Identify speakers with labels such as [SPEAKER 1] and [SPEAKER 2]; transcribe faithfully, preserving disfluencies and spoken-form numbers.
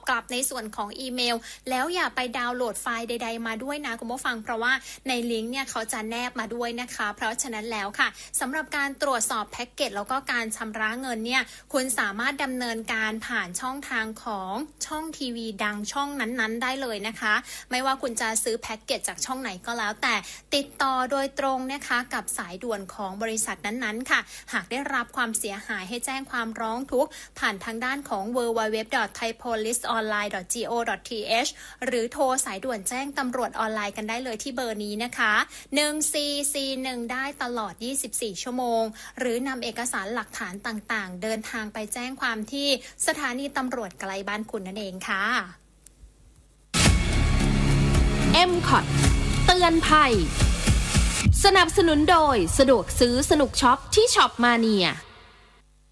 [SPEAKER 1] กลับในส่วนของอีเมลแล้วอย่าไปดาวน์โหลดไฟล์ใดๆมาด้วยนะคุณผู้ฟังเพราะว่าในลิงก์เนี่ยเขาจะแนบมาด้วยนะคะเพราะฉะนั้นแล้วค่ะสำหรับการตรวจสอบแพ็กเกจแล้วก็การชำระเงินเนี่ยคุณสามารถดำเนินการผ่านช่องทางของช่องทีวีดังช่องนั้นๆได้เลยนะคะไม่ว่าคุณจะซื้อแพ็กเกจจากช่องไหนก็แล้วแต่ติดต่อโดยตรงนะคะกับสายด่วนของบริษัทนั้นๆค่ะหากได้รับความเสียหายให้แจ้งความร้องทุกข์ผ่านทางด้านของ ดับเบิลยู ดับเบิลยู ดับเบิลยู ดอท ไทยโพลิสออนไลน์ ดอท จี โอ ดอท ที เอช หรือโทรสายด่วนแจ้งตำรวจออนไลน์กันได้เลยที่เบอร์นี้นะคะหนึ่ง สี่ สี่ หนึ่งได้ตลอดยี่สิบสี่ชั่วโมงหรือนำเอกสารหลักฐานต่างๆเดินทางไปแจ้งความที่สถานีตำรวจใกล้บ้านคุณนั่นเองค่ะ
[SPEAKER 2] เอ็ม คอท เตือนภัยสนับสนุนโดยสะดวกซื้อสนุกช็อปที่ช็อปมาเนีย